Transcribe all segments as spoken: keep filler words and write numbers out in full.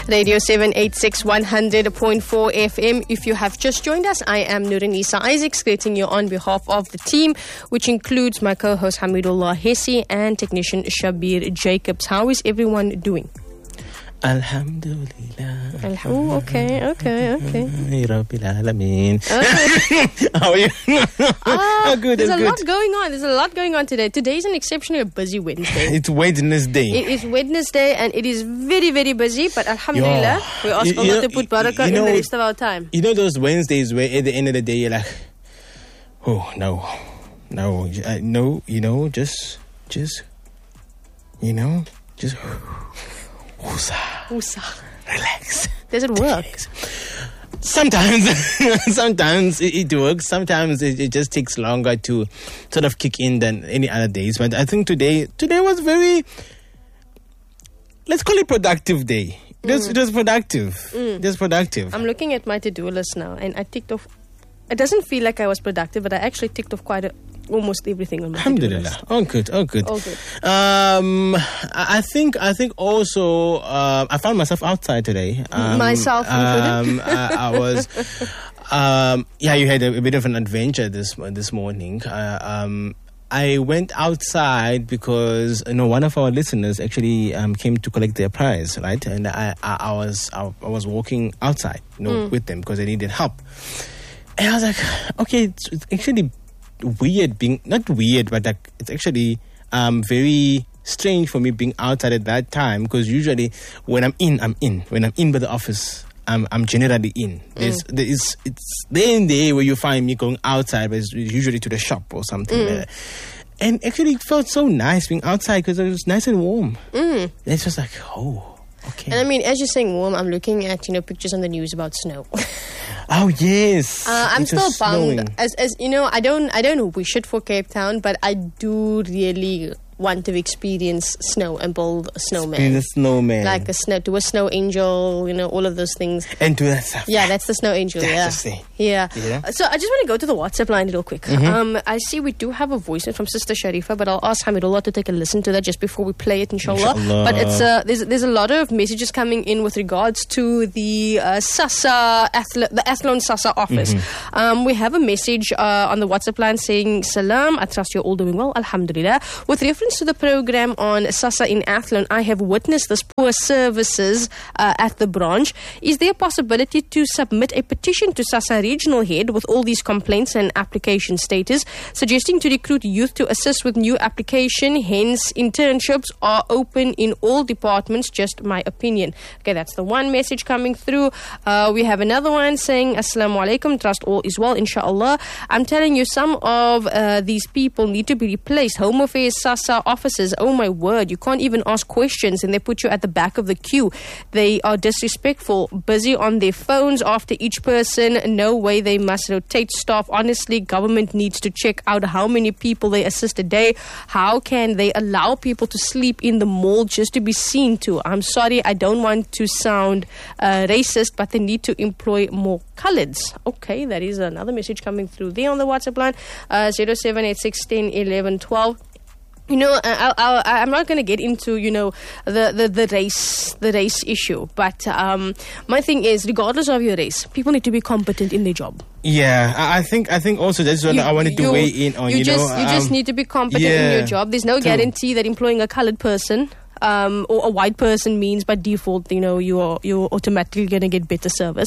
Radio seven eighty-six one hundred point four F M. If you have just joined us, I am Nuranisa Isaacs, greeting you on behalf of the team, which includes my co-host Hamidullah Hessi and technician Shabir Jacobs. How is everyone doing? Alhamdulillah. Oh, okay, okay, okay. Rabbil Alameen. Okay. How are you? Ah, Oh, good, there's that's a good. lot going on. There's a lot going on today. Today is an exceptionally busy Wednesday. It's Wednesday. It is Wednesday and it is very, very busy. But Alhamdulillah, Yo. we ask You- you Allah know- to put barakah you know- in the rest of our time. You know those Wednesdays where at the end of the day you're like, oh, no, no, uh, no, you know, just, just, you know, just, whoosa, Usa. relax. Does it work? Sometimes, sometimes it, it works. Sometimes it, it just takes longer to sort of kick in than any other days. But I think today, today was very, let's call it productive day. It was, it was productive. It was productive. I'm looking at my to-do list now and I ticked off. It doesn't feel like I was productive, but I actually ticked off quite a, almost everything on my to-do Alhamdulillah. list. Oh, good. Oh, good. All good. Um, I I think. I think also. Uh, I found myself outside today. Um, Myself included. Um, I, I was. Um, yeah, you had a, a bit of an adventure this this morning. Uh, um, I went outside because you know one of our listeners actually um, came to collect their prize, right? And I, I, I was I, I was walking outside, you know, with them because they needed help. And I was like, okay, it's, it's actually weird being, not weird, but like it's actually um, very strange for me being outside at that time because usually when I'm in, I'm in. When I'm in by the office, I'm I'm generally in. There's there is it's there and there where you find me going outside, but it's usually to the shop or something like that. And actually, it felt so nice being outside because it was nice and warm. Mm. It's just like, oh, okay. And I mean, as you're saying warm, I'm looking at, you know, pictures on the news about snow. Oh yes, Uh, I'm It was still snowing. bummed. As as you know, I don't I don't wish it for Cape Town, but I do really want to experience snow and build a snowman, In the snowman, like a snow, do a snow angel, you know, all of those things. and do that stuff. Yeah, that's the snow angel. That's Yeah, the thing. yeah. Yeah. Uh, So I just want to go to the WhatsApp line real quick. Um, I see we do have a voice note from Sister Sharifa, but I'll ask Hamidullah to take a listen to that just before we play it, inshallah. Inshallah. But it's uh, there's there's a lot of messages coming in with regards to the uh, SASSA Athl- the Athlone SASSA office. Um, we have a message uh, on the WhatsApp line saying, "Salam, I trust you're all doing well, Alhamdulillah. With reference to the program on SASSA in Athlone, I have witnessed this poor services uh, at the branch. Is there a possibility to submit a petition to SASSA regional head with all these complaints and application status, suggesting to recruit youth to assist with new application? Hence, internships are open in all departments. Just my opinion." Okay, that's the one message coming through. Uh, we have another one saying, "Assalamu alaikum, trust all is well, inshallah. I'm telling you, some of uh, these people need to be replaced. Home Affairs SASSA officers, oh my word, you can't even ask questions and they put you at the back of the queue. They are disrespectful, busy on their phones after each person. No way, they must rotate staff. Honestly, government needs to check out how many people they assist a day. How can they allow people to sleep in the mall just to be seen to? I'm sorry, I don't want to sound uh, racist, but they need to employ more coloreds." Okay, that is another message coming through there on the WhatsApp line, uh, zero seven eight six one zero one one one two. You know, I, I, I'm not going to get into, you know, the, the, the race the race issue. But um, my thing is, regardless of your race, people need to be competent in their job. Yeah, I I think I think also that's what You- I wanted to you- weigh in on. You, You, just know, you just um, need to be competent in yeah, your job. There's no true. guarantee that employing a colored person um, or a white person means by default, you know, you're you're automatically going to get better service.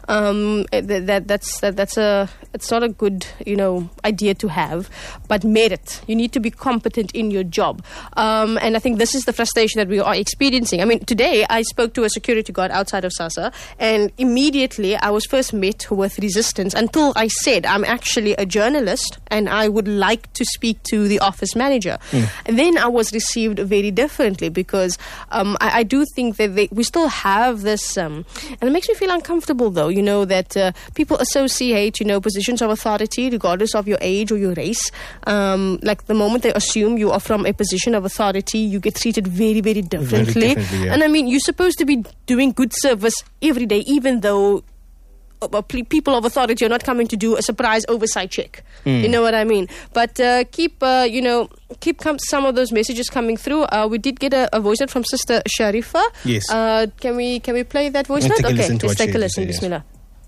Um, that, that that's that, that's a it's not a good, you know, idea to have. But merit, you need to be competent in your job. Um, and I think this is the frustration that we are experiencing. I mean, today I spoke to a security guard outside of SASSA, and immediately I was first met with resistance until I said, I'm actually a journalist and I would like to speak to the office manager. And then I was received very differently because um, I, I do think that they, we still have this, um, and it makes me feel uncomfortable though, you know, that uh, people associate, you know, positions of authority regardless of your age or your race. Um, like the moment they assume you are from a position of authority, you get treated very, very differently. differently, yeah. And I mean, you're supposed to be doing good service every day, even though uh, people of authority are not coming to do a surprise oversight check. Mm. You know what I mean? But uh, keep, uh, you know, keep com- some of those messages coming through. Uh, we did get a, a voice note from Sister Sharifa. Yes. Uh, can we can we play that voice note? Okay, let's take a listen. Bismillah.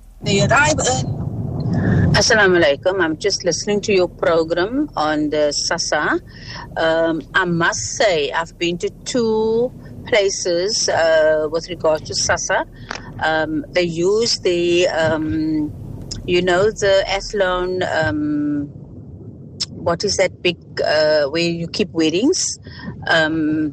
Assalamu alaikum. I'm just listening to your program on the SASSA. Um, I must say I've been to two places uh, with regard to SASSA. Um, they use the, um, you know, the Athlone, um, what is that big, uh, where you keep weddings? Um,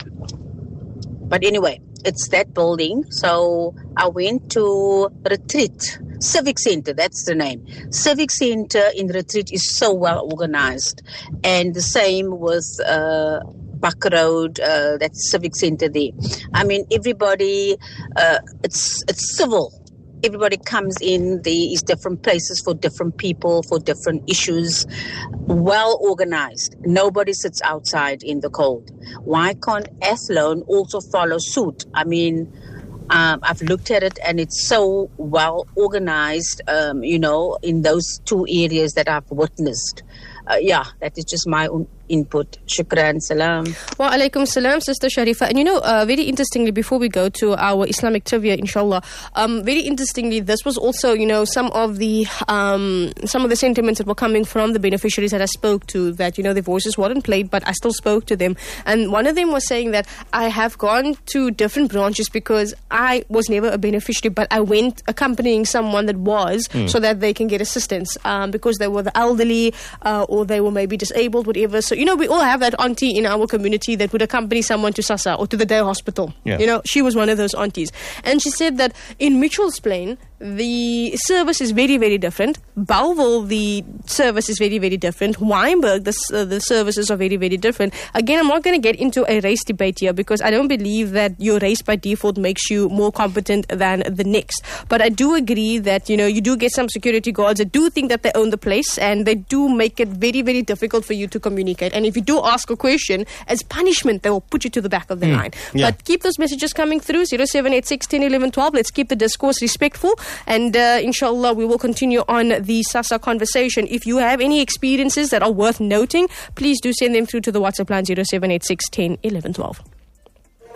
but anyway, it's that building. So I went to Retreat. Civic Center, that's the name. Civic Center in Retreat is so well organized. And the same with uh, Buck Road, uh, that Civic Center there. I mean, everybody, uh, it's it's civil. Everybody comes in. There is different places for different people, for different issues. Well organized. Nobody sits outside in the cold. Why can't Athlone also follow suit? I mean, Um, I've looked at it and it's so well organized, um, you know, in those two areas that I've witnessed. Uh, yeah, that is just my own input. Shukran, salam. Wa alaikum salam, Sister Sharifa. And you know, uh, very interestingly, before we go to our Islamic trivia, inshallah, um, very interestingly, this was also, you know, some of the um, some of the sentiments that were coming from the beneficiaries that I spoke to, that, you know, their voices weren't played, but I still spoke to them. And one of them was saying that I have gone to different branches because I was never a beneficiary, but I went accompanying someone that was, mm. so that they can get assistance, um, because they were the elderly, uh, or they were maybe disabled, whatever. So, you know, we all have that auntie in our community that would accompany someone to SASSA or to the day hospital. Yeah. You know, she was one of those aunties. And she said that in Mitchell's Plain, the service is very, very different. Bellville, the service is very, very different. Wynberg, the, uh, the services are very, very different. Again, I'm not going to get into a race debate here because I don't believe that your race by default makes you more competent than the next. But I do agree that, you know, you do get some security guards that do think that they own the place, and they do make it very, very difficult for you to communicate. And if you do ask a question, as punishment, they will put you to the back of the mm. line. Yeah. But keep those messages coming through, zero seven eight six, one zero, one one, one two. Let's keep the discourse respectful. And uh, inshallah, we will continue on the SASSA conversation. If you have any experiences that are worth noting, please do send them through to the WhatsApp line zero seven eight six, one zero, one one, one two.